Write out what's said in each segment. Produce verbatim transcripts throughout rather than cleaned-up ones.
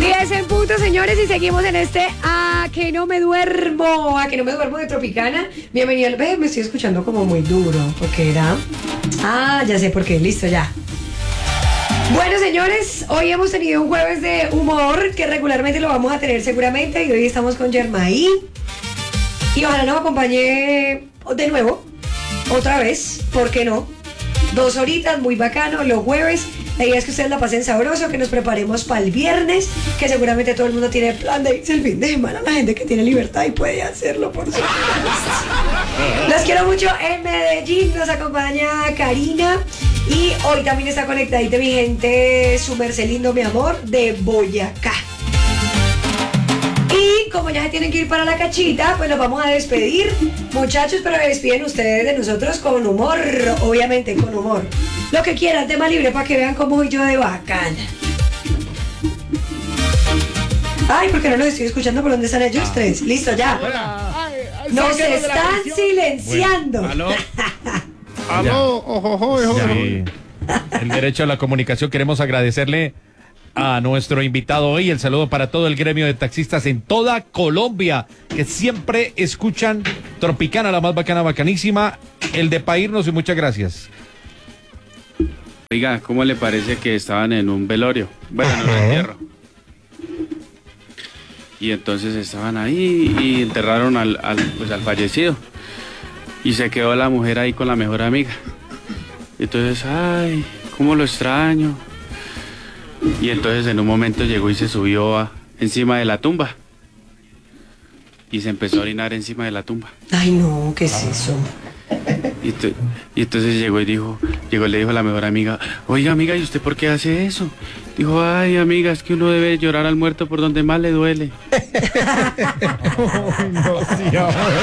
diez en punto, señores, y seguimos en este A que no me duermo, A que no me duermo de Tropicana. Bienvenido al... Ve, me estoy escuchando como muy duro. ¿Por qué era? Ah, ya sé por qué, listo, ya. Bueno, señores, hoy hemos tenido un jueves de humor que regularmente lo vamos a tener seguramente, y hoy estamos con Germaí. Y ojalá nos acompañe de nuevo, otra vez, ¿por qué no? Dos horitas, muy bacano, los jueves. La idea es que ustedes la pasen sabroso, que nos preparemos para el viernes, que seguramente todo el mundo tiene plan de irse el fin de semana, la gente que tiene libertad y puede hacerlo, por supuesto. Los quiero mucho. En Medellín nos acompaña Karina, y hoy también está conectadita mi gente, su merced lindo, mi amor, de Boyacá. Y como ya se tienen que ir para la cachita, pues nos vamos a despedir, muchachos, pero despiden ustedes de nosotros con humor, obviamente con humor. Lo que quieran, tema libre, para que vean cómo soy yo de bacana. Ay, porque no los estoy escuchando. ¿Por dónde están ellos ah. tres? Listo, ya. Nos están silenciando. Bueno, aló. Aló, ojo, ojo, ojo. Sí. El derecho a la comunicación. Queremos agradecerle a nuestro invitado hoy. El saludo para todo el gremio de taxistas en toda Colombia, que siempre escuchan Tropicana, la más bacana, bacanísima. El de Paírnos, y muchas gracias. Oiga, ¿cómo le parece que estaban en un velorio? Bueno, en un entierro. Y entonces estaban ahí y enterraron al, al, pues, al fallecido. Y se quedó la mujer ahí con la mejor amiga. Y entonces, ay, cómo lo extraño. Y entonces en un momento llegó y se subió a, encima de la tumba. Y se empezó a orinar encima de la tumba. Ay, no, ¿qué es eso? Y, te, y entonces llegó y dijo, llegó, le dijo a la mejor amiga, oiga amiga, ¿y usted por qué hace eso? Dijo, ay amiga, es que uno debe llorar al muerto por donde más le duele. no, sí,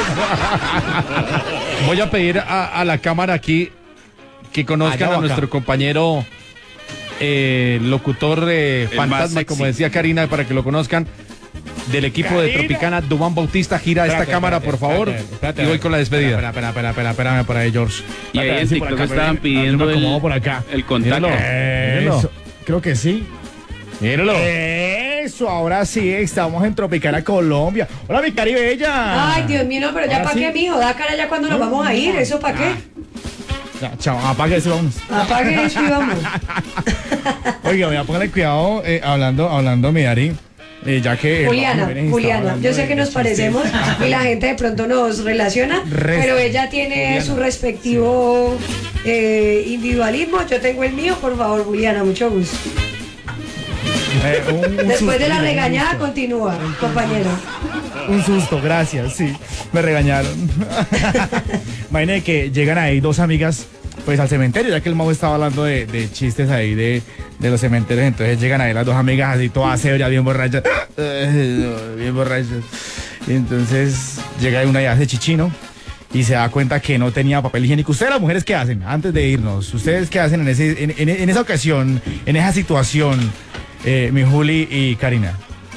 voy a pedir a, a la cámara aquí que conozcan a nuestro compañero eh, locutor eh, fantasma, como decía Karina, para que lo conozcan. Del equipo Karina. de Tropicana, Duván Bautista, gira espérate, esta cámara, espérate, por favor, espérate, espérate, y voy con la despedida. Espera, espera, espera, espera, espera, por ahí, George. Y ahí en TikTok estaban pidiendo el, por acá. el contacto. Eso, creo que sí. Míralo. Eso, ahora sí, estamos en Tropicana, Colombia. Hola, mi cari bella. Ay, Dios mío, no, pero ya para sí. qué, mijo, da cara ya cuando nos no, vamos a ir, no, ¿eso para qué? Ya, chao, apague eso, vamos. Apague eso y vamos. Oiga, voy a ponerle cuidado, eh, hablando, hablando, mi Ari. Eh, ya que Juliana, Juliana, yo sé que nos parecemos y la gente de pronto nos relaciona, Rest pero ella tiene Juliana. su respectivo eh, individualismo, yo tengo el mío. Por favor, Juliana, mucho gusto. Eh, un, un Después susto, de la regañada continúa, compañero. Un susto, gracias, sí, me regañaron. Imagínate que llegan ahí dos amigas pues al cementerio, ya que el Mau estaba hablando de, de chistes ahí de, de los cementerios. Entonces llegan ahí las dos amigas así todas serias, bien borrachas, bien borrachas. Y entonces llega una y hace chichino y se da cuenta que no tenía papel higiénico. ¿Ustedes las mujeres qué hacen antes de irnos? ¿Ustedes qué hacen en, ese, en, en, en esa ocasión, en esa situación, eh, mi Juli y Karina?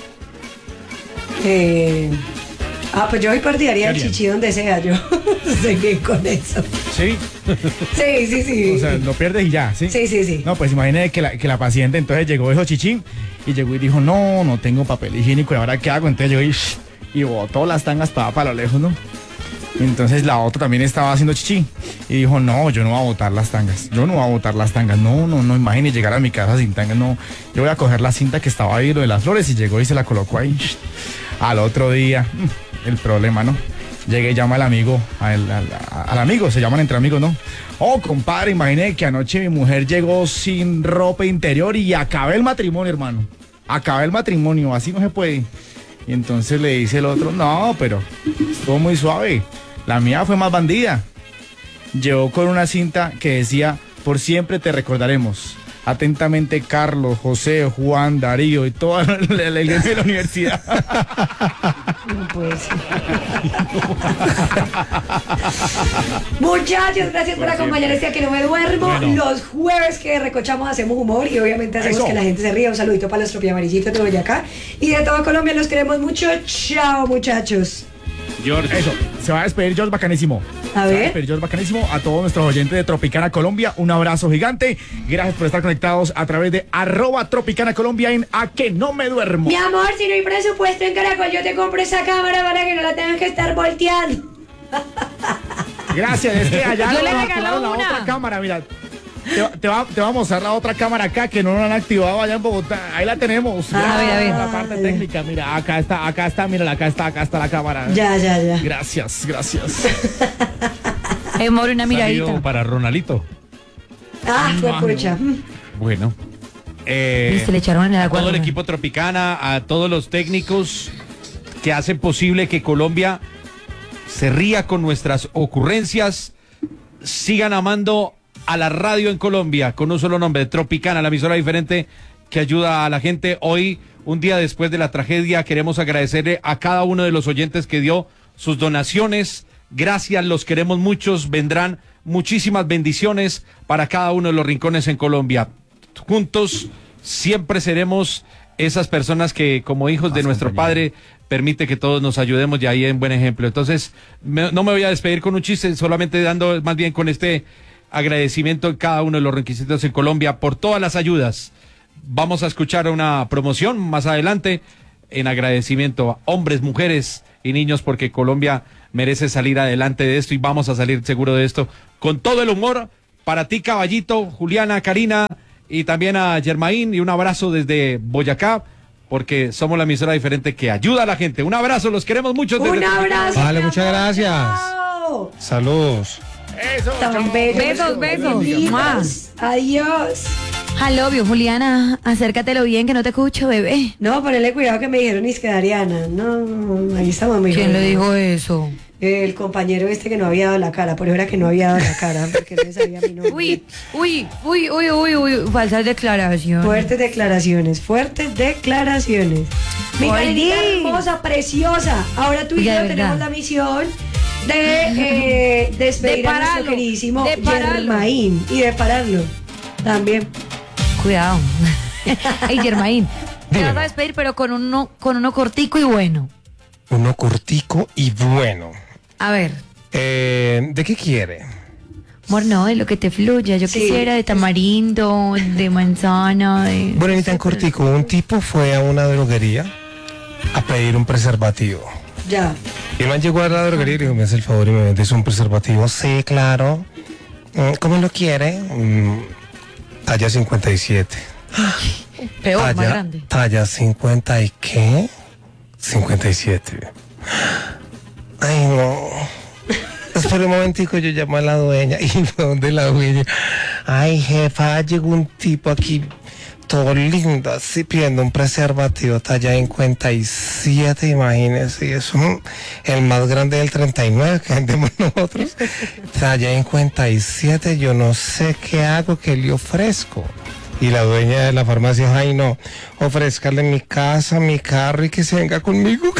Eh... Ah, pues yo hoy partidaría el chichi donde sea, yo estoy bien con eso. ¿Sí? Sí, sí, sí. O sea, lo pierdes y ya, ¿sí? Sí, sí, sí. No, pues imagínate que la, que la paciente entonces llegó, eso chichín, y llegó y dijo, no, no tengo papel higiénico, ¿y ahora qué hago? Entonces llegó y, y botó las tangas para, para lo lejos, ¿no? Y entonces la otra también estaba haciendo chichi, y dijo, no, yo no voy a botar las tangas, yo no voy a botar las tangas, no, no, no, imagínate llegar a mi casa sin tangas, no, yo voy a coger la cinta que estaba ahí, lo de las flores, y llegó y se la colocó ahí. Al otro día... El problema, ¿no? Llega y llama al amigo, al, al, al amigo, se llaman entre amigos, ¿no? Oh, compadre, imagínate que anoche mi mujer llegó sin ropa interior y acabé el matrimonio, hermano. Acabé el matrimonio, así no se puede. Y entonces le dice el otro, no, pero estuvo muy suave. La mía fue más bandida. Llegó con una cinta que decía, por siempre te recordaremos. Atentamente, Carlos, José, Juan, Darío y toda la, la, la iglesia de la universidad. No puede ser. Muchachos, gracias por, por acompañar este A que no me duermo. Bueno. Los jueves que recochamos hacemos humor y obviamente hacemos Eso. que la gente se ría. Un saludito para los tropiamarillitos de Boyacá y de toda Colombia. Los queremos mucho. Chao, muchachos. George. Eso, se va a despedir George Bacanísimo. A Se va a ver. despedir George Bacanísimo. A todos nuestros oyentes de Tropicana Colombia, un abrazo gigante. Gracias por estar conectados a través de arroba Tropicana Colombia en A Que No Me Duermo. Mi amor, si no hay presupuesto en Caracol, yo te compro esa cámara para que no la tengas que estar volteando. Gracias, es que allá Yo no le nos regalo activaron la una. otra cámara, mira. Te, te, va, te vamos a mostrar la otra cámara acá que no nos han activado allá en Bogotá. Ahí la tenemos. Ah, a ver, a ver. La parte técnica, mira, acá está, acá está, mira, acá está, acá está la cámara. Ya, ya, ya. Gracias, gracias. Eh, amor, una miradita. Salió para Ronalito. Ah, fue pucha. Bueno. Eh, Y se le echaron en el a agua. todo el equipo Tropicana, a todos los técnicos que hacen posible que Colombia se ría con nuestras ocurrencias, sigan amando a la radio en Colombia con un solo nombre, Tropicana, la emisora diferente que ayuda a la gente. Hoy, un día después de la tragedia, queremos agradecerle a cada uno de los oyentes que dio sus donaciones. Gracias, los queremos muchos. Vendrán muchísimas bendiciones para cada uno de los rincones en Colombia. Juntos siempre seremos esas personas que, como hijos de nuestro Padre, permite que todos nos ayudemos y ahí en buen ejemplo. Entonces, me- no me voy a despedir con un chiste, solamente dando más bien con este agradecimiento a cada uno de los requisitos en Colombia por todas las ayudas. Vamos a escuchar una promoción más adelante en agradecimiento a hombres, mujeres y niños, porque Colombia merece salir adelante de esto y vamos a salir seguro de esto con todo el humor. Para ti, Caballito, Juliana, Karina y también a Germain, y un abrazo desde Boyacá, porque somos la emisora diferente que ayuda a la gente. Un abrazo, los queremos mucho. desde Un Tropicana. abrazo. Vale, mi muchas amor. gracias. Chao. Saludos. Eso, Tan chao. bellos. Besos, besos. Lindos. Adiós. Jalobio, Juliana, acércatelo bien que no te escucho, bebé. No, ponele cuidado que me dijeron es que Dariana. No, ahí estamos muy ¿Quién le jóvenes. dijo eso? El compañero este que no había dado la cara, por eso era que no había dado la cara, porque no sabía mi nombre. Uy, uy, uy, uy, uy, uy, falsas declaraciones. Fuertes declaraciones, fuertes declaraciones. Mi Oye. Karenita hermosa, preciosa. Ahora tú y Oiga, yo de tenemos verdad. la misión de eh, despedir De a nuestro pararlo, queridísimo de pararlo. Germain y de pararlo también. Cuidado. Ey, Germain, te vas Dímelo. a despedir, pero con uno, con uno cortico y bueno. Uno cortico y bueno. A ver, Eh, ¿De qué quiere? amor, no, de lo que te fluya. Yo Sí. quisiera de tamarindo, de manzana, de... Bueno, ni tan cortico. Un tipo fue a una droguería a pedir un preservativo. Ya. Y el man llegó a la droguería y le dijo, me hace el favor y me vendes un preservativo. Sí, claro. Mm, ¿Cómo lo quiere? Mm, talla cincuenta y siete. Peor, más talla, grande. Talla cincuenta y qué? cincuenta y siete. Ay, no. Espera un momentico, yo llamo a la dueña. ¿Y dónde la dueña? Ay, jefa, llegó un tipo aquí todo lindo, así pidiendo un preservativo talla cincuenta y siete, imagínese. Y eso, mm, el más grande del treinta y nueve que vendemos nosotros. Talla cincuenta y siete, yo no sé qué hago, qué le ofrezco. Y la dueña de la farmacia, ay no, ofrézcale mi casa, mi carro y que se venga conmigo.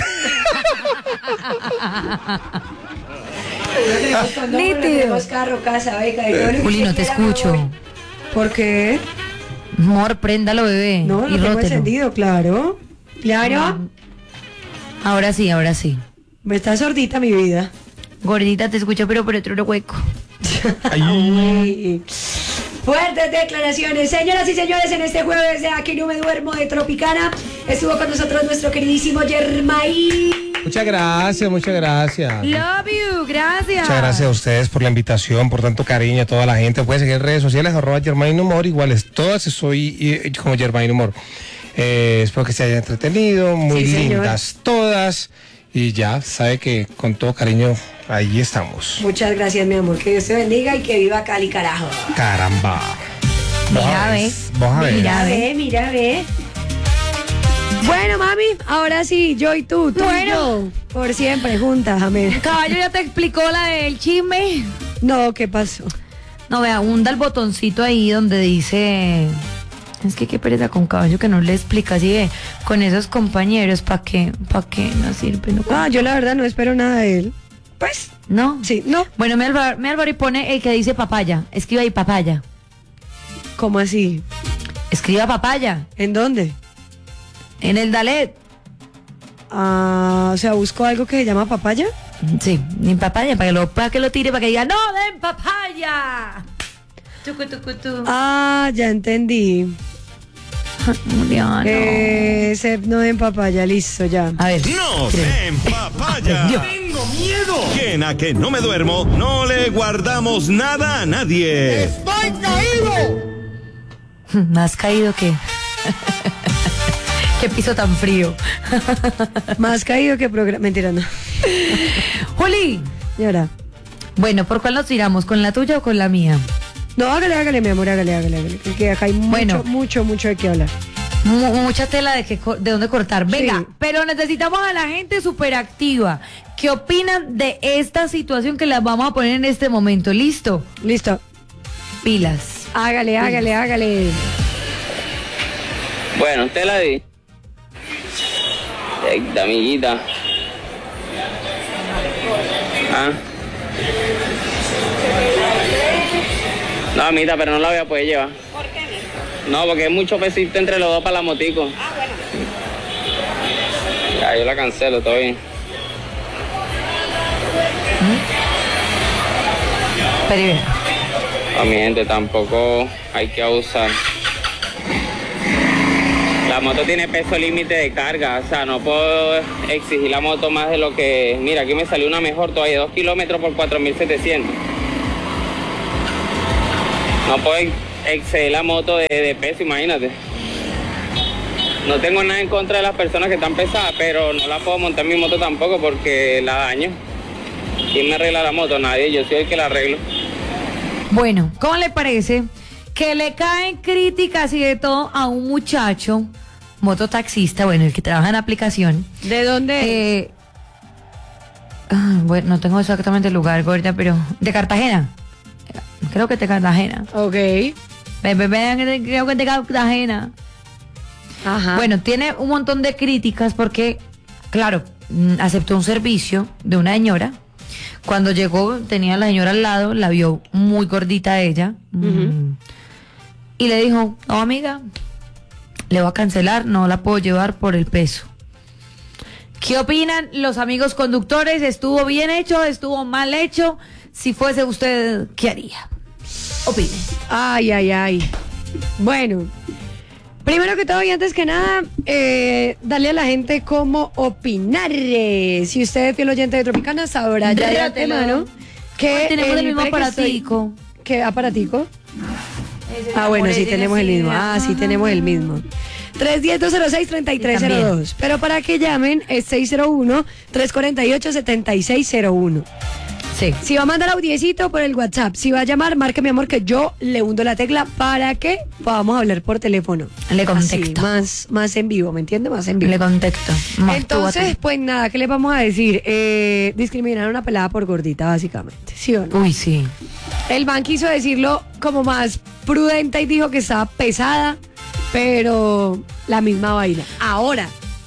No, Nítido. tenemos carro, casa, beca, y todo lo que Juli, no usted te quiera, mi escucho. amor. ¿Por qué? Amor, préndalo, bebé. No, y lo tengo rótelo. encendido, claro. Claro. Ahora sí, ahora sí. Me está sordita mi vida. Gordita, te escucho, pero por otro hueco. Uy. Fuertes declaraciones. Señoras y señores, en este jueves de Aquí No Me Duermo de Tropicana estuvo con nosotros nuestro queridísimo Germain. Muchas gracias, muchas gracias. Love you, gracias. Muchas gracias a ustedes por la invitación, por tanto cariño a toda la gente. Pueden seguir en redes sociales, arroba Germain Humor, iguales todas, soy eh, como Germain Humor. Eh, espero que se hayan entretenido, muy Sí, señor. lindas todas. Y ya, sabe que con todo cariño, ahí estamos. Muchas gracias, mi amor. Que Dios te bendiga y que viva Cali, carajo. Caramba. Vos Mira, a ver, ve. vos a ver. Mira. Mira, ve. ve, mira, ve. Bueno, mami, ahora sí, yo y tú, tú y yo. Por siempre, juntas, amén. Caballo ya te explicó la del chisme. No, ¿qué pasó? No, vea, hunda el botoncito ahí donde dice... Es que qué pereza con Caballo que no le explica así de... Con esos compañeros, ¿para qué? ¿Para qué? No sirve, no... Ah, yo la verdad no espero nada de él. Pues, ¿No? sí, no. Bueno, me Álvaro, me Álvaro y pone el que dice papaya. Escriba ahí papaya. ¿Cómo así? Escriba papaya. ¿En dónde? En el Dalet. Ah, o sea, busco algo que se llama papaya. Sí, en papaya, para que lo, para que lo tire, para que diga, ¡no den papaya! Tucu, tucu, tu. Ah, ya entendí. Juliano. Eh, se no den papaya, listo, ya. A ver. ¡No creo. den papaya! Dios. ¡Tengo miedo! Que en A Que No Me Duermo no le guardamos nada a nadie. ¡Estoy caído! Más caído que... Qué piso tan frío. Más caído que programa. Mentira, no. Juli. Y ahora. Bueno, ¿por cuál nos tiramos? ¿Con la tuya o con la mía? No, hágale, hágale, mi amor, hágale, hágale, hágale. Que acá hay mucho, Bueno. mucho, mucho de qué hablar. Mu- mucha tela de, que, co- de dónde cortar. Venga, Sí. pero necesitamos a la gente súper activa. ¿Qué opinan de esta situación que las vamos a poner en este momento? ¿Listo? Listo. Pilas. Hágale, hágale, hágale. Bueno, te la di. Esta amiguita. Ah. No, amiguita, pero no la voy a poder llevar. ¿Por qué? No, porque es mucho pesito entre los dos para la motico. Ah, bueno. Ya, yo la cancelo, todo bien. Pero y vea. A mi gente tampoco hay que abusar. La moto tiene peso límite de carga, o sea, no puedo exigir la moto más de lo que... Mira, aquí me salió una mejor todavía, dos kilómetros por cuatro mil setecientos. No puedo ex- exceder la moto de, de peso, imagínate. No tengo nada en contra de las personas que están pesadas, pero no la puedo montar en mi moto tampoco porque la daño. ¿Quién me arregla la moto? Nadie, yo soy el que la arreglo. Bueno, ¿cómo le parece que le caen críticas y de todo a un muchacho, mototaxista, bueno, el que trabaja en aplicación? ¿De dónde? Eh, ah, bueno, no tengo exactamente el lugar, Gorda, pero de Cartagena. Creo que de Cartagena. Ok. Ve, ve, ve, creo que de Cartagena. Ajá. Bueno, tiene un montón de críticas porque, claro, mm, aceptó un servicio de una señora. Cuando llegó, tenía a la señora al lado, la vio muy gordita ella. mm, Ujú. Y le dijo, no, amiga, le voy a cancelar, no la puedo llevar por el peso. ¿Qué opinan los amigos conductores? ¿Estuvo bien hecho? ¿Estuvo mal hecho? Si fuese usted, ¿qué haría? Opine. Ay, ay, ay. Bueno, primero que todo y antes que nada, eh, darle a la gente cómo opinar. Eh, Si usted es fiel oyente de Tropicana, sabrá ya de Dátelo. antemano que Tenemos el mismo Pere que estoy- aparatico. ¿Qué aparatico? Ah, bueno, sí tenemos el mismo. Ah, sí tenemos el mismo. tres uno cero, dos cero seis, tres tres cero dos. Pero para que llamen es seis cero uno, tres cuatro ocho, siete seis cero uno. Sí. Si va a mandar audiecito por el WhatsApp, si va a llamar, marque mi amor que yo le hundo la tecla para que podamos hablar por teléfono. Le Así, contexto. más, más en vivo, ¿me entiende? Más en vivo. Le contexto. Más tú a Entonces, tú. pues nada, ¿qué le vamos a decir? Eh, discriminar a una pelada por gordita, básicamente, ¿sí o no? Uy, sí. El man quiso decirlo como más prudente y dijo que estaba pesada, pero la misma vaina. Ahora,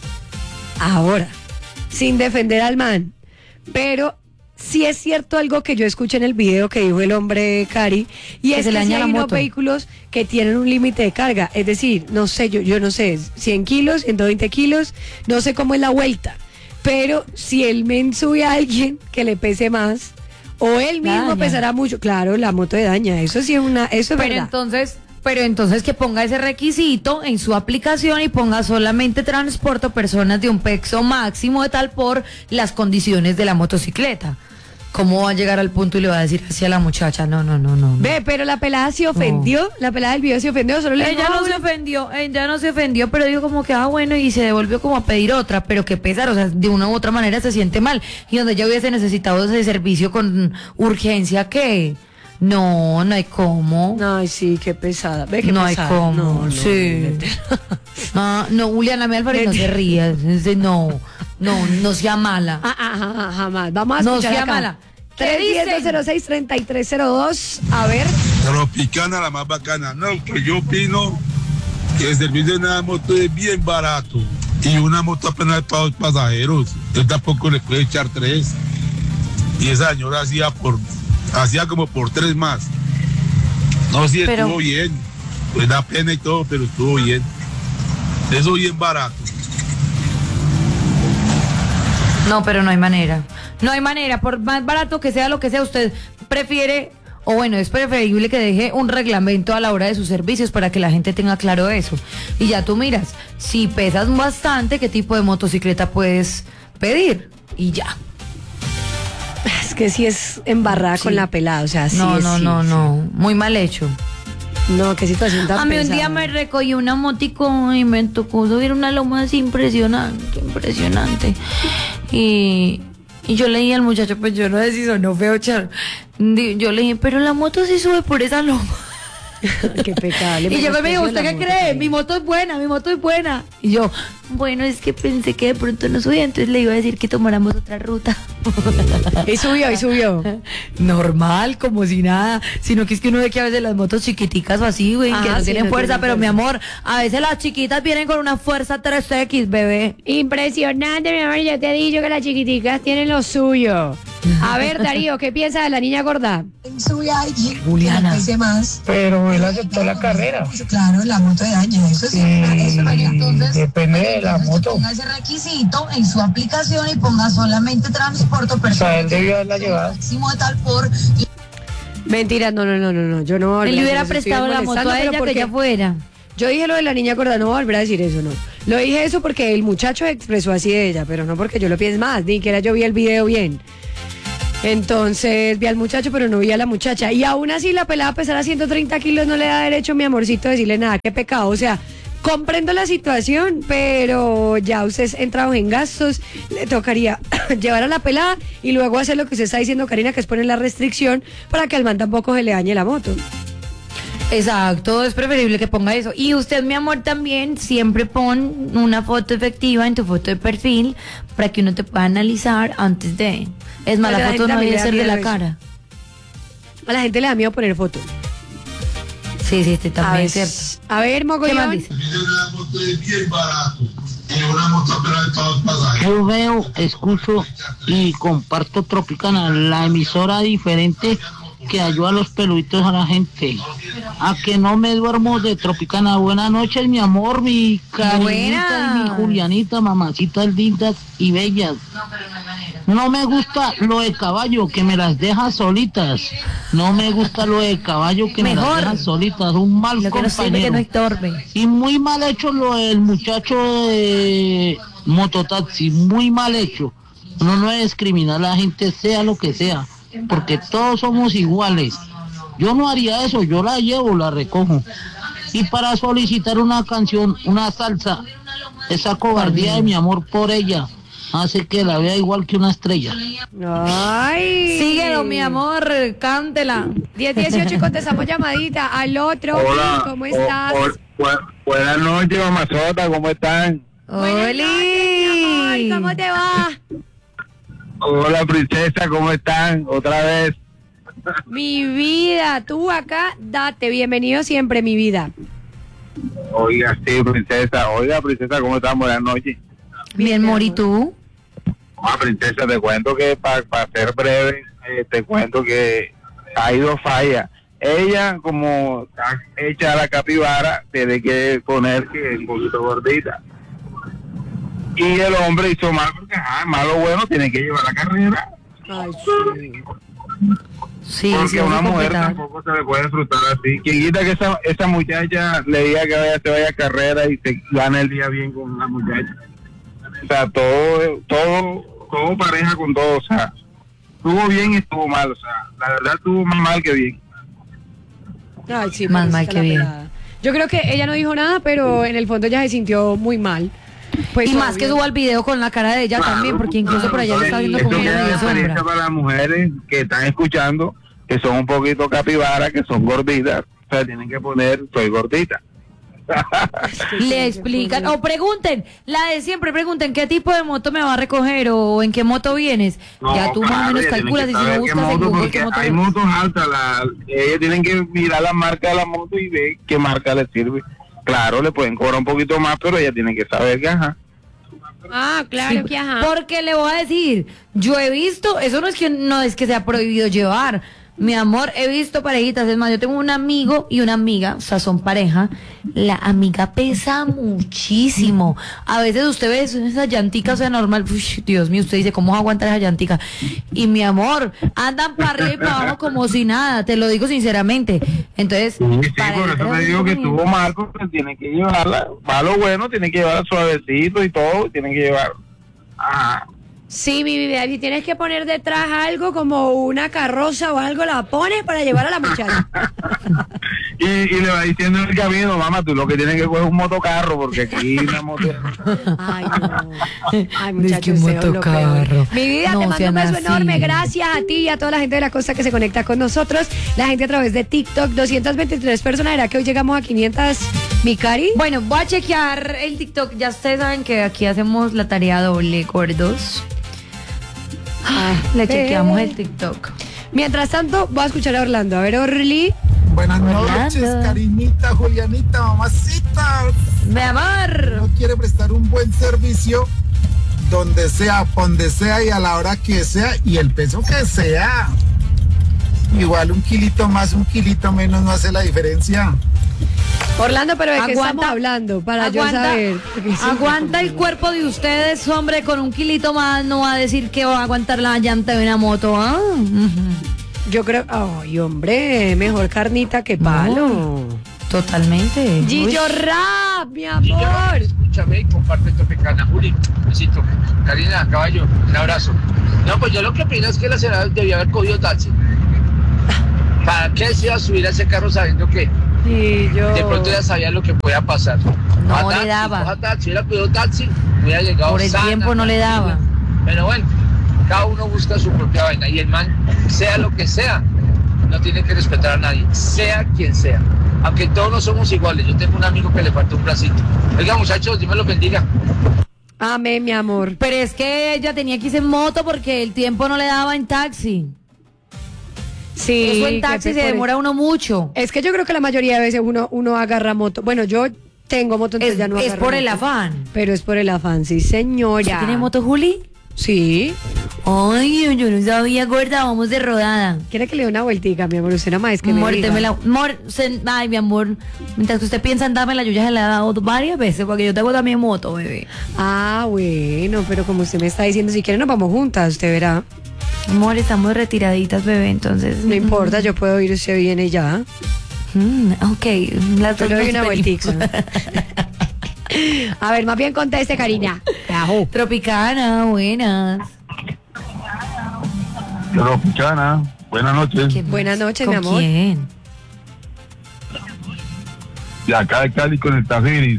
ahora, sin defender al man, pero sí es cierto algo que yo escuché en el video que dijo el hombre Cari, y Que es se le que sí daña la hay unos moto. vehículos que tienen un límite de carga, es decir, no sé, yo, yo no sé, cien kilos, ciento veinte kilos, no sé cómo es la vuelta, pero si el men sube a alguien que le pese más, o él La mismo daña. pesará mucho, claro, la moto de daña, eso sí es una, eso es Pero verdad. entonces, pero entonces que ponga ese requisito en su aplicación y ponga solamente transporto personas de un peso máximo de tal por las condiciones de la motocicleta. ¿Cómo va a llegar al punto y le va a decir así a la muchacha? No, no, no, no. no. Ve, pero la pelada se ofendió, la pelada del video se ofendió, solo le Ella dijo, no "Ah, se ofendió, ella no se ofendió, pero dijo como que, ah, bueno, y se devolvió como a pedir otra, pero qué pesar, o sea, de una u otra manera se siente mal. Y donde ella hubiese necesitado ese servicio con urgencia, ¿qué? No, no hay cómo. Ay, sí, qué pesada. Ve qué No hay pesada. cómo, No, no, sí. vete. Ah, no, Juliana, mi Álvarez, no se ría, es de- no, no, no sea mala. Ah, ah, ah, ah, jamás. Vamos a No escuchar sea acá. mala. ¿Qué tres uno cero, dicen? cero seis, tres tres cero dos. A ver. Tropicana, la más bacana. No, que yo opino que el servicio de una moto es bien barato. Y una moto apenas para dos pasajeros. Yo tampoco le puedo echar tres. Y esa señora hacía por hacía como por tres más. No, sí Pero- estuvo bien. Pues da pena y todo, pero estuvo bien. Eso bien barato. No, pero no hay manera. No hay manera. Por más barato que sea lo que sea, usted prefiere, o bueno, es preferible que deje un reglamento a la hora de sus servicios para que la gente tenga claro eso. Y ya tú miras, si pesas bastante, qué tipo de motocicleta puedes pedir. Y ya. Es que sí es embarrada Sí. con la pelada, o sea, sí No, es, no, sí, no, sí. no. Muy mal hecho. No, qué situación tan A mí un pesada. día me recogí una motico y me tocó subir una loma así impresionante, impresionante. Y, y yo le dije al muchacho, pues yo no sé si sonó feo, char. Di- Yo le dije, pero la moto sí sube por esa loma. Qué pecado. Y llegó y me dijo, ¿usted qué cree? Mi moto es buena, mi moto es buena. Y yo, bueno, es que pensé que de pronto no subía, entonces le iba a decir que tomáramos otra ruta. Y subió, y subió. Normal, como si nada. Sino que es que uno ve que a veces las motos chiquiticas o así, güey, que Ajá, no sí, tienen no fuerza, tienen pero mi fuerza. amor, a veces las chiquitas vienen con una fuerza tres equis, bebé. Impresionante, mi amor, yo te he dicho que las chiquiticas tienen lo suyo. A ver, Darío, ¿qué piensa de la niña gorda? Sube a alguien Juliana. que pese más. Pero él aceptó la carrera. Claro, la moto de daño, eso sí. Eso no hay. Entonces, Depende de la entonces moto. ponga ese requisito en su aplicación y ponga solamente transporto O sea, personal él debió haberla llevado. máximo de tal por. Mentira, no, no, no, no, no. Yo no voy a volver Él le a hubiera decir eso, estoy prestado la moto molestando, a pero ella porque que ella fuera. Yo dije lo de la niña gorda, no voy a volver a decir eso, no. Lo dije eso porque el muchacho expresó así de ella, pero no porque yo lo piense más, ni que era yo vi el video bien. Entonces vi al muchacho, pero no vi a la muchacha. Y aún así la pelada a pesar a ciento treinta kilos no le da derecho, mi amorcito, a decirle nada. Qué pecado. O sea, comprendo la situación, pero ya ustedes entraron en gastos. Le tocaría llevar a la pelada y luego hacer lo que usted está diciendo, Karina, que es poner la restricción para que al man tampoco se le dañe la moto. Exacto, es preferible que ponga eso. Y usted, mi amor, también siempre pon una foto efectiva en tu foto de perfil para que uno te pueda analizar antes de. Es más, Pero la la foto gente no también debe le da ser de miedo la eso. cara. A la gente le da miedo poner foto. Sí, sí, sí, A también ver, es cierto. a ver, ¿Qué más Mogollón. dice? Una moto es bien barato. Y una moto apenas para los pasajeros. Yo veo, escucho y comparto Tropicana, la emisora diferente que ayuda a los peluditos a la gente. A que no me duermo de Tropicana. Buenas noches, mi amor, mi Karinita y mi Buenas. Julianita, mamacitas lindas y bellas. No me gusta lo de caballo, que me las deja solitas. No me gusta lo de caballo, que me Mejor. las deja solitas. Un mal Lo que no sirve que compañero. no estorbe. Y muy mal hecho lo del muchacho de mototaxi, muy mal hecho. Uno no debe discriminar a la gente, sea lo que sea, porque todos somos iguales. Yo no haría eso, yo la llevo, la recojo. Y para solicitar una canción, una salsa, esa cobardía de mi amor por ella hace que la vea igual que una estrella. Ay. Síguelo, mi amor, cántela. diez dieciocho y contestamos llamadita al otro. ¿Cómo estás? Buenas noches, mamazota, ¿cómo están? Ay, ¿cómo te va? Hola, princesa, ¿cómo están? Otra vez. Mi vida, tú acá, date, bienvenido siempre, mi vida. Oiga, sí, princesa. Oiga, princesa, ¿cómo están? Buenas noches. Bien, Mori, ¿tú? Ah, princesa, te cuento que para ser breve, eh, te cuento que hay dos fallas. Ella, como está hecha a la capibara, tiene que poner que es un poquito gordita. Y el hombre hizo mal porque, ah, malo bueno, tiene que llevar la carrera. Ay, sí. Sí, Porque sí, a una vamos a mujer completar. tampoco se le puede disfrutar así. Quien quita que esa, esa muchacha le diga que vaya, se vaya a carrera y se gane el día bien con una muchacha. O sea, todo, todo, todo pareja con todo. O sea, estuvo bien y estuvo mal. O sea, la verdad estuvo más mal que bien. Ay, sí, Más pobrecita mal que la bien. pelada. Yo creo que ella no dijo nada, pero en el fondo ella se sintió muy mal. Pues, Y más obvio. que suba el video con la cara de ella Claro, también, porque incluso por allá le está viendo Esto como una queda de media experiencia sombra. para las mujeres que están escuchando, que son un poquito capibaras, que son gorditas. O sea, tienen que poner, soy gordita. Le explican, o pregunten, la de siempre, pregunten qué tipo de moto me va a recoger o en qué moto vienes. No, Ya tú más o claro, menos ella tiene calculas que y si saber no qué buscas en moto, Google porque qué moto hay es. motos altas, la, ellos tienen que mirar la marca de la moto y ver qué marca le sirve. Claro, le pueden cobrar un poquito más, pero ella tiene que saber que ajá. Ah, claro Sí, que ajá. porque le voy a decir, yo he visto, eso no es que no es que sea prohibido llevar, Mi amor, he visto parejitas, es más, yo tengo un amigo y una amiga, o sea, son pareja. La amiga pesa muchísimo. A veces usted ve esas llanticas, o sea, normal, uy, Dios mío, usted dice, ¿cómo va a aguantar esa llantica? Y mi amor, andan para arriba y para abajo como si nada, te lo digo sinceramente. Entonces, sí, sí, por eso me digo que estuvo mal, porque tiene que llevarla, malo bueno, tiene que llevarla suavecito y todo, tiene que llevar. Ah. Sí, mi vida, si tienes que poner detrás algo como una carroza o algo, la pones para llevar a la muchacha. y, y le va diciendo en el camino, mamá, tú lo que tienes que coger es un motocarro, porque aquí una moto... Ay, no. Ay, muchachos, es que motocarro. Mi vida, No, te mando un beso así. enorme. Gracias a ti y a toda la gente de la costa que se conecta con nosotros. La gente a través de TikTok, doscientas veintitrés personas. ¿Era que hoy llegamos a quinientas, mi cari? Bueno, voy a chequear el TikTok. Ya ustedes saben que aquí hacemos la tarea doble, gordos. Ah, le chequeamos el TikTok. Mientras tanto, voy a escuchar a Orlando. A ver, Orly. Buenas noches, Orlando. cariñita, Julianita, mamacita. Mi amor. No quiere prestar un buen servicio donde sea, donde sea y a la hora que sea y el peso que sea. Igual un kilito más, un kilito menos no hace la diferencia. Orlando, pero ¿de qué Aguanta- estamos hablando? Para yo aguanta, saber. porque siempre aguanta el como- cuerpo de ustedes, hombre, con un kilito más no va a decir que va a aguantar la llanta de una moto, ¿ah? Ujú. Yo creo, ay, hombre, mejor carnita que palo. No, totalmente. Gillo Uy. Rap, mi amor. Escúchame y comparte Tropicana. Juli, besito. Karina, caballo, un abrazo. No, pues yo lo que opino es que la señora debía haber cogido taxi. ¿Para qué se iba a subir a ese carro sabiendo que Sí, yo... de pronto ya sabía lo que podía pasar? No Coja le taxi, daba. coja taxi, hubiera cogido taxi, hubiera llegado Por el sana, tiempo no le daba. Pero bueno, cada uno busca su propia vaina y el man, sea lo que sea, no tiene que respetar a nadie, sea quien sea. Aunque todos no somos iguales. Yo tengo un amigo que le falta un bracito. Oiga, muchachos, Dios me los bendiga. Amén, mi amor. Pero es que ella tenía que irse en moto porque el tiempo no le daba en taxi. Sí. Eso en que taxi te se pone- demora uno mucho. Es que yo creo que la mayoría de veces uno, uno agarra moto. Bueno, yo tengo moto, entonces Es, ya no es agarro por el moto. afán. Pero es por el afán, sí, señora. ¿Usted tiene moto, Juli? Sí. Ay, yo no sabía, gorda, vamos de rodada. ¿Quiere que le dé una vueltica, mi amor? Usted nada más es que me Muérteme diga. la, mor- se- ay, mi amor, mientras que usted piensa en darme la yo ya se la he dado varias veces porque yo tengo también moto, bebé. Ah, bueno, pero como usted me está diciendo, si quiere nos vamos juntas, usted verá. Amor, estamos retiraditas, bebé, entonces. No importa, yo puedo ir, usted viene ya. Mm, ok, las Yo dos le doy nos una venimos. vueltica. A ver, más bien conteste, Karina. Ajú. Tropicana, buenas. Tropicana, buenas noches. ¿Qué- Buenas noches, ¿Con mi amor. quién? De acá de Cali con el Tajiris.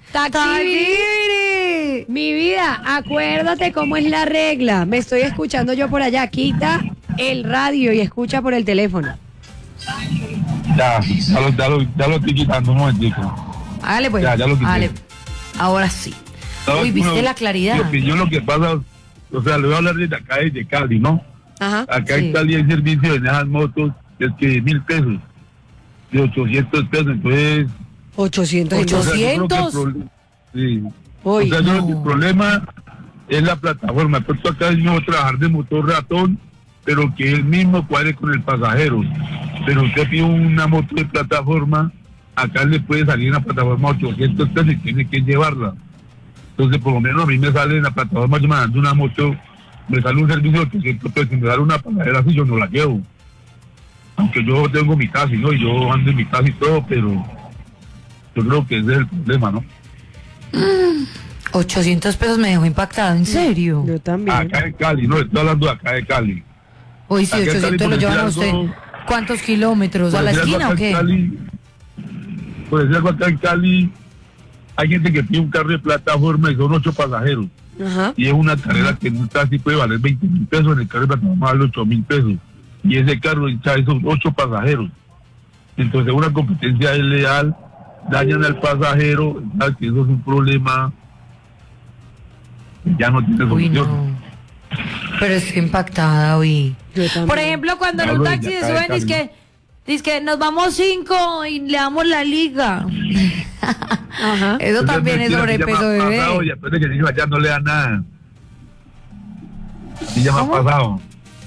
Taxi. Mi vida, acuérdate cómo es la regla. Me estoy escuchando yo por allá. Quita el radio y escucha por el teléfono. Ya, ya lo, ya lo, ya lo estoy quitando un momentico. Hágale pues. Ya, ya lo quité. hágale. Ahora sí. No, Uy, ¿viste no, la claridad? Lo que yo lo que pasa, o sea, le voy a hablar desde acá, desde Cali, ¿no? Ajá. Acá Sí. en Cali hay servicio en esas motos, es que de mil pesos, de ochocientos pesos, entonces... ochocientos. o sea, yo creo que el ¿ochocientos? prole- sí. Uy, o sea, yo creo que no. el problema es la plataforma. Por eso acá yo voy a trabajar de motor ratón, pero que él mismo cuadre con el pasajero. Pero usted pide una moto de plataforma, acá le puede salir una plataforma ochocientos pesos y tiene que llevarla. Entonces, por lo menos a mí me sale en la plataforma, yo me dando una moto, me sale un servicio de ochocientos pesos, y me sale una pasajera así, yo no la llevo. Aunque yo tengo mi taxi, ¿no? Y yo ando en mi taxi y todo, pero yo creo que ese es el problema, ¿no? ochocientos pesos me dejó impactado, ¿en serio? Yo también. Acá en Cali, no, estoy hablando de acá de Cali. Uy, sí, Acá en Cali, ochocientos lo por llevan a decir usted. algo- ¿Cuántos kilómetros? ¿A Por la decir algo esquina o acá en qué? Cali, por decir algo acá en Cali, hay gente que pide un carro de plataforma y son ocho pasajeros. Ajá. Y es una carrera que en un taxi puede valer veinte mil pesos, en el carro de plataforma vale ocho mil pesos. Y ese carro echa esos ocho pasajeros. Entonces una competencia desleal, dañan al pasajero, ¿sabes? Que eso es un problema que ya no tiene Uy, solución. no. Pero estoy impactada, uy. Yo también. Por ejemplo, cuando en un Hablo de taxi se acá de suben, Cali. dice que, dice que nos vamos cinco y le damos la liga. Ajá. Eso Entonces, también es mentira, sobrepeso, se llama pasado, y bebé. después de que el niño allá no le da nada. Y ya me ha ¿Cómo? pasado.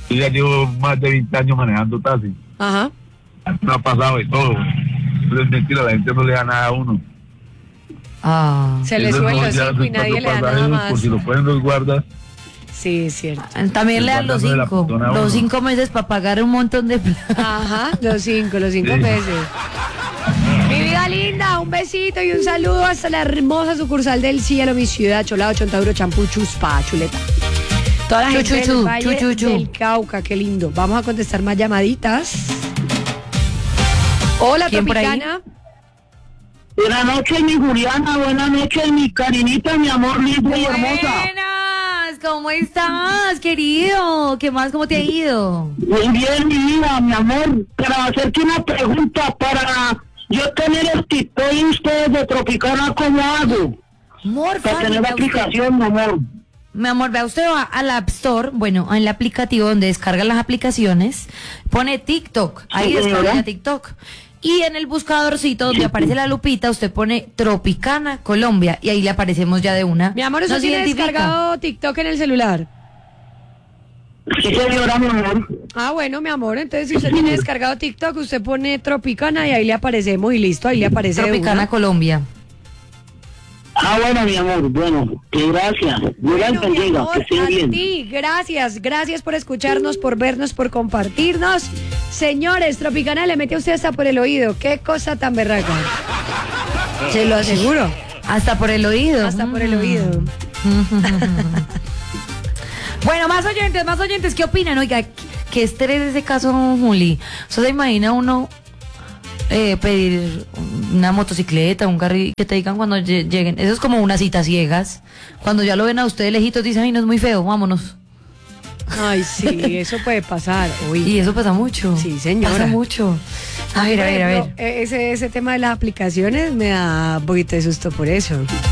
Yo ya llevo más de veinte años manejando taxi. Ajá. No ha pasado de todo. Eso es mentira, la gente no le da nada a uno. Ah. Se le Eso sube el no, ya hocico y nadie le da nada pasajeros, más. Por si lo pueden los guardas. Sí, es cierto. También le dan los guardando de la cinco, persona a los uno. cinco meses para pagar un montón de plata. Ajá, los cinco, los cinco Sí. meses. Mi vida linda, un besito y un saludo hasta la hermosa sucursal del Cielo, mi ciudad, Cholado, Chontaduro, Champú, Chuspa, Chuleta. Toda la Chu, gente chu, del chu, Valle chu, chu, chu. del Cauca, qué lindo. Vamos a contestar más llamaditas. Hola, ¿Quién por ahí? Tropicana. Buenas noches, mi Juliana. Buenas noches, mi Karinita, mi amor lindo y hermosa. Buenas, ¿cómo estás, querido? ¿Qué más? ¿Cómo te ha ido? Muy bien, mi vida, mi amor. Para hacerte una pregunta, para yo tener el TikTok de ustedes de Tropicana, ¿cómo hago? Amor, Para tener la vea usted. aplicación, mi amor. Mi amor, vea, usted va al App Store, bueno, en el aplicativo donde descargan las aplicaciones, pone TikTok, ahí Sí, descarga señora. TikTok. Y en el buscadorcito donde aparece la lupita, usted pone Tropicana Colombia y ahí le aparecemos ya de una. Mi amor, ¿usted Nos tiene identifica. descargado TikTok en el celular? Sí, señora, mi amor. Ah, bueno, mi amor, entonces si usted tiene descargado TikTok, usted pone Tropicana y ahí le aparecemos y listo, ahí le aparece de Tropicana una. Colombia. Ah, bueno, mi amor. Bueno, que gracias. Dios la Bueno, mi bendiga. amor, Que esté a bien. ti, gracias, gracias por escucharnos, por vernos, por compartirnos. Señores, Tropicana le mete a usted hasta por el oído. Qué cosa tan berraca. Se lo aseguro. Hasta por el oído. Hasta por el oído. Bueno, más oyentes, más oyentes, ¿qué opinan? Oiga, qué, qué estrés ese caso, Juli. O sea, se imagina uno eh, pedir una motocicleta, un carril, que te digan cuando lle- lleguen. Eso es como unas citas ciegas. Cuando ya lo ven a usted de lejitos, dicen, ay, no es muy feo, vámonos. Ay, sí, eso puede pasar. Uy. Y eso pasa mucho. Sí, señora. Pasa mucho. A ver, a ver, a ver. Por ejemplo, e- Ese, ese tema de las aplicaciones me da un poquito de susto por eso.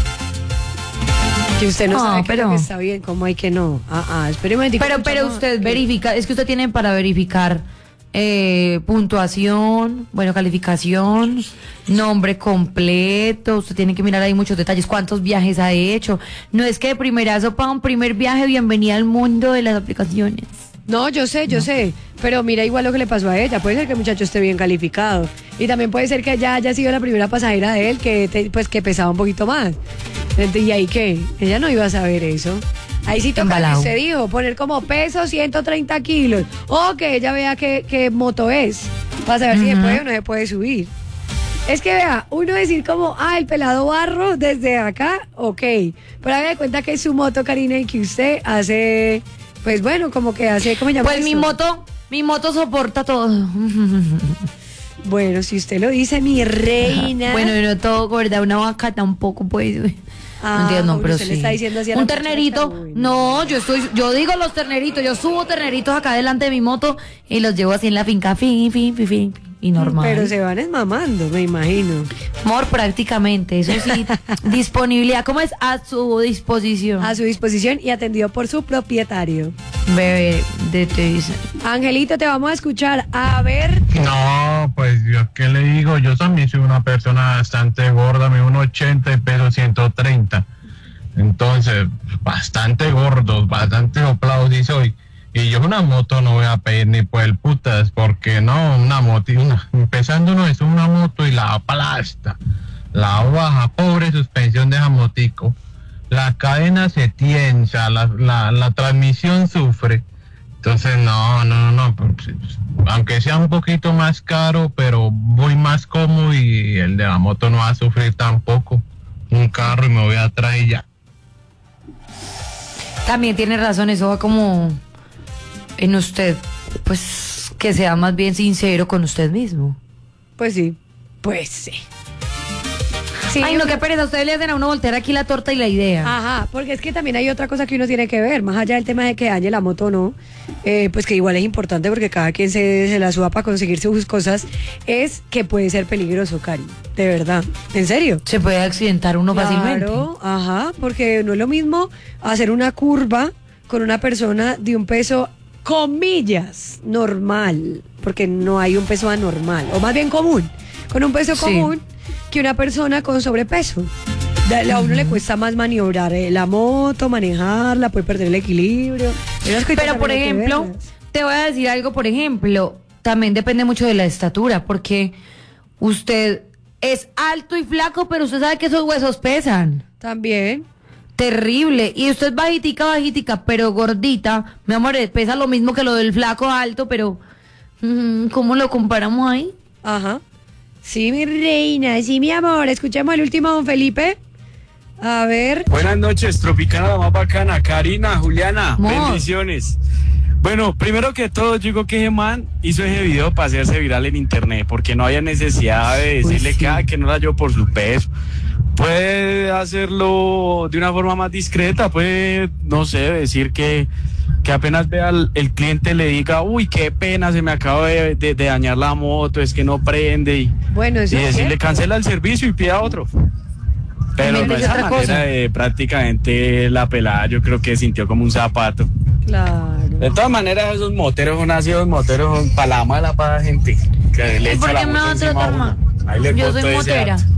Que usted no, No, sabe qué es lo pero- que está bien, cómo hay que no. Ah, ah, espere un momentico, Pero, pero escuchamos- usted verifica, es que usted tiene para verificar eh, puntuación, bueno, calificación, nombre completo, usted tiene que mirar ahí muchos detalles, cuántos viajes ha hecho. No es que de primerazo para un primer viaje, bienvenida al mundo de las aplicaciones. No, yo sé, yo sé. Pero mira igual lo que le pasó a ella. Puede ser que el muchacho esté bien calificado. Y también puede ser que ella haya sido la primera pasajera de él, que te- pues que pesaba un poquito más. Ent- ¿Y ahí qué? Ella no iba a saber eso. Ahí sí toca lo que Embalao. usted dijo, poner como peso ciento treinta kilos. O que ella vea qué, qué moto es. Para saber si se Ujú. puede o no se puede subir. Es que vea, uno decir como, ah, el pelado barro desde acá, ok. Pero haga de cuenta que es su moto, Karina, y que usted hace, pues bueno, como que hace, ¿cómo se llama Pues mi eso? moto, mi moto soporta todo. Bueno, si usted lo dice, mi reina. Bueno, y no todo, ¿verdad? Una vaca tampoco puede. Ah, no entiendo, bueno, pero usted sí. le está diciendo así a la Un muchacha, ternerito. uy, No, yo estoy, yo digo los terneritos, yo subo terneritos acá delante de mi moto y los llevo así en la finca, fin, fin, fin, fin, y normal. Pero se van esmamando, me imagino. Amor, prácticamente, eso sí. Disponibilidad, ¿cómo es? A su disposición. A su disposición y atendido por su propietario. Bebé, de te dice. Angelito, te vamos a escuchar. A ver. No, pues yo qué le digo, yo también soy una persona bastante gorda, me uno ochenta y peso ciento treinta. Entonces, bastante gordos, bastante soplados sí soy. Y yo una moto no voy a pedir ni por el putas, porque no, una moto, una, empezando no es una moto y la aplasta, la baja, pobre suspensión de esa motico. La cadena se tiensa, la, la, la transmisión sufre. Entonces, no, no, no, no, pues, aunque sea un poquito más caro, pero voy más cómodo y el de la moto no va a sufrir tampoco. Un carro y me voy atrás y ya. También tiene razón, eso va como en usted, pues que sea más bien sincero con usted mismo. Pues sí, pues sí. Sí, Ay, no, qué pereza, ustedes le hacen a uno voltear aquí la torta y la idea. Ajá, porque es que también hay otra cosa que uno tiene que ver, más allá del tema de que dañe la moto o no, eh, pues que igual es importante porque cada quien se, se la suba para conseguir sus cosas, es que puede ser peligroso, Cari, de verdad, en serio. Se puede accidentar uno fácilmente. Claro, ajá, porque no es lo mismo hacer una curva con una persona de un peso, comillas, normal, porque no hay un peso anormal, o más bien común, con un peso Sí. común que una persona con sobrepeso. De- A uno le cuesta más maniobrar eh, la moto, manejarla, puede perder el equilibrio. Hay unas cositas Pero por también hay que ejemplo, verlas. te voy a decir algo, por ejemplo, también depende mucho de la estatura, porque usted es alto y flaco, pero usted sabe que esos huesos pesan. También. Terrible. Y usted es bajitica, bajitica, pero gordita. Mi amor, pesa lo mismo que lo del flaco alto, pero ¿cómo lo comparamos ahí? Ajá. Sí, mi reina, sí, mi amor. Escuchemos el último, don Felipe. A ver. Buenas noches, Tropicana, la más bacana. Karina, Juliana, Amor. bendiciones. Bueno, primero que todo, yo digo que ese man hizo ese video para hacerse viral en internet, porque no había necesidad de decirle sí. que, ah, que no la llevo por su peso. Puede hacerlo de una forma más discreta, puede, no sé, decir que, que apenas vea el, el cliente le diga, uy, qué pena, se me acaba de, de, de dañar la moto, es que no prende, y, bueno, eso y es decirle, cierto. cancela el servicio y pida otro. Pero También no es esa otra manera cosa. de prácticamente la pelada, yo creo que sintió como un zapato. Claro. De todas maneras, esos moteros son así, esos moteros son para la mala para la gente. Que le echa ¿Por la qué me moto va a encima tratar a uno. mal? Ahí le Yo corto soy ese motera. acto.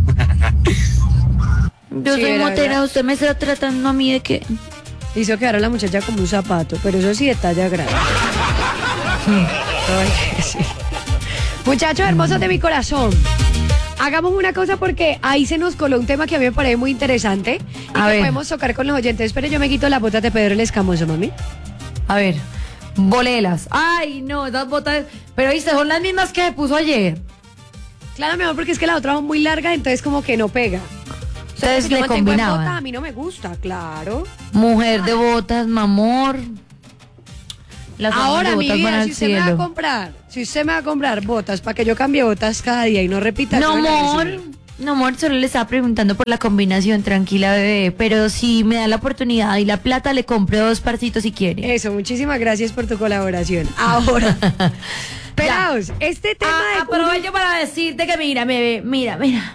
Yo Sí, soy era motera, verdad. usted me está tratando a mí de que... Hizo quedar a la muchacha como un zapato, pero eso sí de talla grande. Ay, sí. Muchachos hermosos de mi corazón, hagamos una cosa porque ahí se nos coló un tema que a mí me parece muy interesante y A que ver. podemos tocar con los oyentes. Pero yo me quito las botas de Pedro el Escamoso, mami. A ver, bolelas. Ay, no, esas botas... Pero viste, son las mismas que puso ayer. Claro, mi amor, porque es que la otra es muy larga, entonces como que no pega. Ustedes Si yo le mantengo en combinaban. bota, a mí no me gusta, claro. Mujer de botas, mamor. Las Ahora, de mi botas van vida, al si usted me va a cielo. comprar, si usted me va a comprar botas para que yo cambie botas cada día y no repita. No, yo me las amor. recibo. No, amor, solo le estaba preguntando por la combinación, tranquila, bebé. Pero si me da la oportunidad y la plata, le compro dos parcitos si quiere. Eso, muchísimas gracias por tu colaboración. Ahora, pelados, este tema Ah, de aprovecho para decirte que mira, bebé, mira, mira.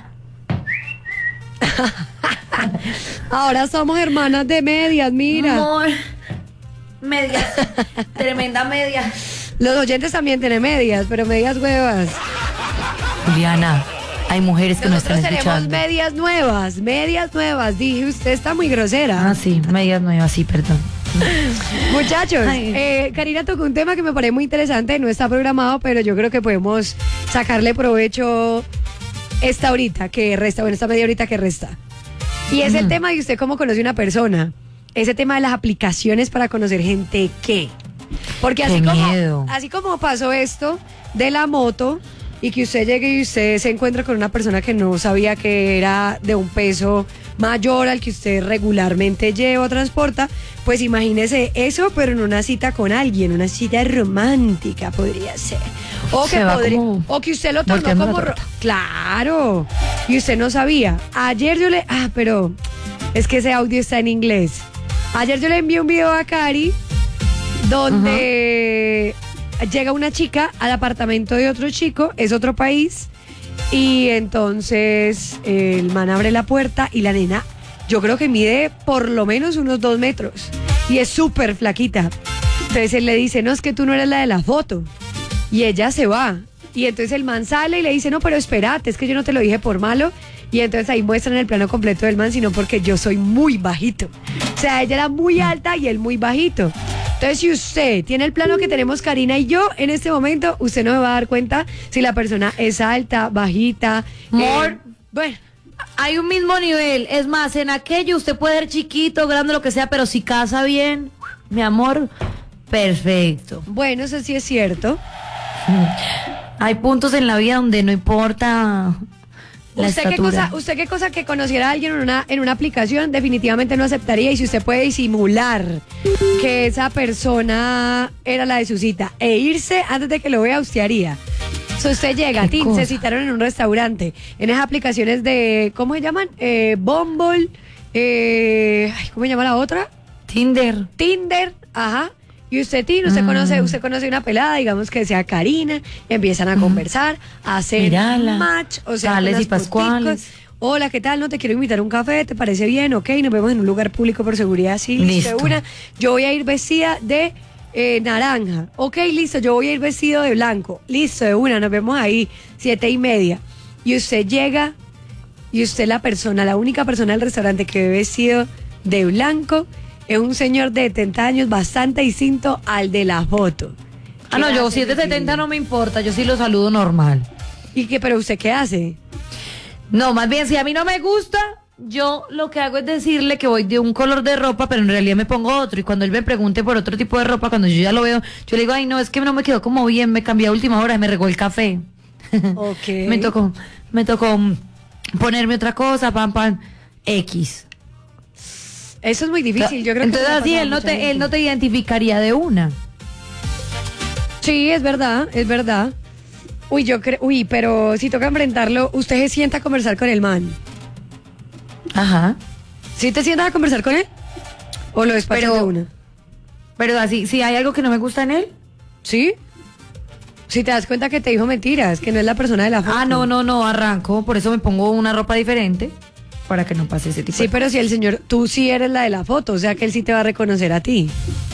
ahora somos hermanas de medias, mira. Amor, medias, tremenda media. Los oyentes también tienen medias, pero medias huevas. Juliana, hay mujeres que Nosotros no están tenemos escuchando. medias nuevas, medias nuevas. Dije, usted está muy grosera. Ah, sí, medias nuevas, sí, perdón. Muchachos, Ay. eh, Karina tocó un tema que me parece muy interesante, no está programado, pero yo creo que podemos sacarle provecho esta horita que resta, bueno, esta media horita que resta. Y es el Mm. tema de usted cómo conoce una persona, ese tema de las aplicaciones para conocer gente que. Porque así Qué como, miedo. así como pasó esto de la moto y que usted llegue y usted se encuentra con una persona que no sabía que era de un peso mayor al que usted regularmente lleva o transporta, pues imagínese eso, pero en una cita con alguien, una cita romántica podría ser. O que, Se va podría- como o que usted lo tornó volteando la como... ro- torta. Claro, y usted no sabía. Ayer yo le... Ah, pero es que ese audio está en inglés. Ayer yo le envié un video a Cari donde llega una chica al apartamento de otro chico, es otro país, y entonces el man abre la puerta y la nena, yo creo que mide por lo menos unos dos metros y es súper flaquita. Entonces él le dice, no, es que tú no eres la de la foto. Y ella se va. Y entonces el man sale y le dice, no, pero espérate, es que yo no te lo dije por malo. Y entonces ahí muestran el plano completo del man, sino porque yo soy muy bajito. O sea, ella era muy alta y él muy bajito. Entonces, si usted tiene el plano que tenemos Karina y yo en este momento, usted no me va a dar cuenta si la persona es alta, bajita. Amor, eh, bueno, hay un mismo nivel. Es más, en aquello usted puede ser chiquito, grande, lo que sea, pero si casa bien, mi amor, perfecto. bueno, eso sí es cierto. Hay puntos en la vida donde no importa la ¿Usted qué, estatura. cosa, ¿Usted qué cosa que conociera a alguien en una, en una aplicación definitivamente no aceptaría? Y si usted puede disimular que esa persona era la de su cita e irse antes de que lo vea, usted haría. Si usted llega, ¿Qué tin, cosa? se citaron en un restaurante, en esas aplicaciones de, ¿cómo se llaman? Eh, Bumble, eh, ay, ¿cómo se llama la otra? Tinder. Tinder, ajá. Y usted, Tin, usted Mm. conoce, usted conoce una pelada, digamos que sea Karina, y empiezan a conversar, a hacer Mírala. match, o sea, Tales unas y pascuales. foticos. Hola, ¿qué tal? No te quiero invitar a un café, ¿te parece bien? Ok, nos vemos en un lugar público por seguridad, sí, listo. de Listo. una. Yo voy a ir vestida de eh, naranja. Ok, listo, yo voy a ir vestido de blanco. Listo, de una, nos vemos ahí, siete y media. Y usted llega, y usted la persona, la única persona del restaurante que ve vestido de blanco, es un señor de setenta años bastante distinto al de la foto. Ah, no, yo hace siete setenta Cecilia? no me importa, yo sí lo saludo normal. ¿Y qué? ¿Pero usted qué hace? No, más bien, si a mí no me gusta, yo lo que hago es decirle que voy de un color de ropa, pero en realidad me pongo otro. Y cuando él me pregunte por otro tipo de ropa, cuando yo ya lo veo, yo le digo, ay, no, es que no me quedó como bien, me cambié a última hora, me regó el café. Ok. me tocó, me tocó ponerme otra cosa, pam, pam, X. Eso es muy difícil, yo creo que Entonces eso le ha así pasado a él no mucha te, gente. él no te identificaría de una. Sí, es verdad, es verdad. Uy, yo creo, uy, pero si toca enfrentarlo, usted se sienta a conversar con el man. Ajá. ¿Sí te sientas a conversar con él? ¿O lo despachas Pero- de una? Pero así, si hay algo que no me gusta en él. ¿Sí? Si te das cuenta que te dijo mentiras, que no es la persona de la foto. Ah, no, no, no, arranco, por eso me pongo una ropa diferente, para que no pase ese tipo Sí, de pero si el señor, tú sí eres la de la foto, o sea que él sí te va a reconocer a ti.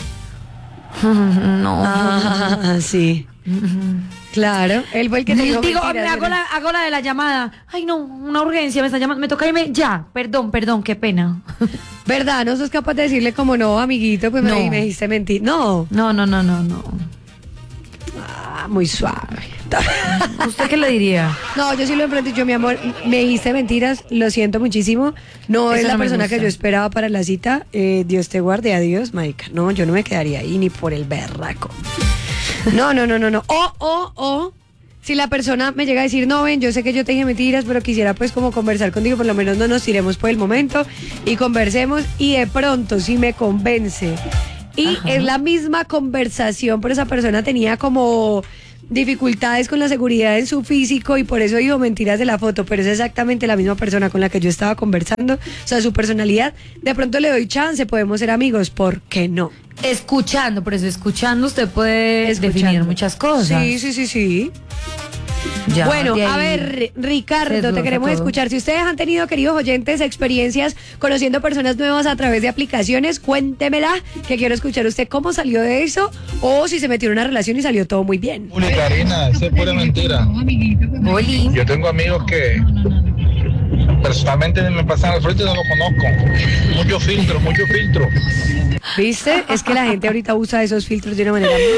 No. Ah, sí. Claro, él fue el que te dijo Digo, mentiras, hago la, hago la de la llamada. Ay, no, una urgencia, me está llamando, me toca irme ya. Perdón, perdón, qué pena. ¿Verdad? ¿No sos capaz de decirle como no, amiguito? Pues No. me, me dijiste mentir. No. No, no, no, no, no. Ah, muy suave. ¿Usted qué le diría? No, yo sí lo enfrento y yo, mi amor, me dijiste mentiras, lo siento muchísimo. No Eso es la no me persona que gusta. yo esperaba para la cita. Eh, Dios te guarde, adiós, marica. No, yo no me quedaría ahí ni por el berraco. No, no, no, no, no. O, o, o, si la persona me llega a decir, no, ven, yo sé que yo te dije mentiras, pero quisiera pues como conversar contigo, por lo menos no nos tiremos por el momento y conversemos y de pronto si me convence. Y Ajá. es la misma conversación, pero esa persona tenía como dificultades con la seguridad en su físico y por eso dijo mentiras de la foto, pero es exactamente la misma persona con la que yo estaba conversando, o sea, su personalidad, de pronto le doy chance, podemos ser amigos, ¿por qué no? Escuchando, por eso escuchando usted puede Escuchando. definir muchas cosas. Sí, sí, sí, sí. Ya, Bueno, de a ahí ver, se Ricardo, te desglosa queremos todo. escuchar. Si ustedes han tenido, queridos oyentes, experiencias conociendo personas nuevas a través de aplicaciones, cuéntemela, que quiero escuchar usted cómo salió de eso o si se metió en una relación y salió todo muy bien. Uli, Karina, eso es pura mentira. Oli. Yo tengo amigos que personalmente me pasan al frente y no los conozco. Mucho filtro, mucho filtro. ¿Viste? Es que la gente ahorita usa esos filtros de una manera muy